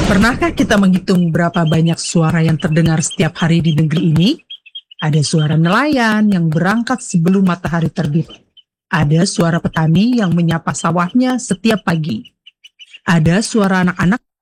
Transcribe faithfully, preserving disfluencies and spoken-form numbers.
Pernahkah kita menghitung berapa banyak suara yang terdengar setiap hari di negeri ini? Ada suara nelayan yang berangkat sebelum matahari terbit. Ada suara petani yang menyapa sawahnya setiap pagi. Ada suara anak-anak